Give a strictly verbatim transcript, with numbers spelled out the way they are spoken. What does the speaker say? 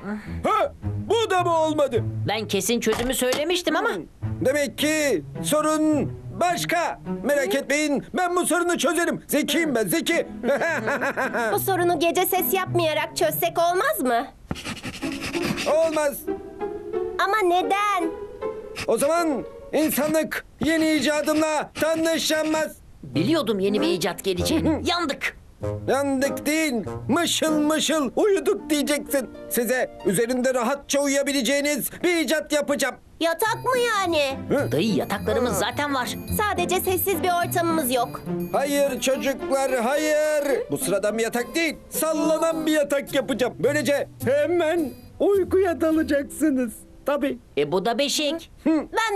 Ha, bu da mı olmadı? Ben kesin çözümü söylemiştim ama. Demek ki sorun başka. Merak etmeyin, ben bu sorunu çözerim. Zekiyim ben, zeki. Bu sorunu gece ses yapmayarak çözsek olmaz mı? Olmaz. Ama neden? O zaman insanlık yeni icadımla tanışamaz. Biliyordum yeni bir icat geleceğini. Yandık. Yandık değil, mışıl mışıl uyuduk diyeceksin. Size üzerinde rahatça uyuyabileceğiniz bir icat yapacağım. Yatak mı yani? Dayı yataklarımız zaten var. Sadece sessiz bir ortamımız yok. Hayır çocuklar, hayır. Bu sıradan bir yatak değil, sallanan bir yatak yapacağım. Böylece hemen uykuya dalacaksınız. Tabii. E bu da beşik. Ben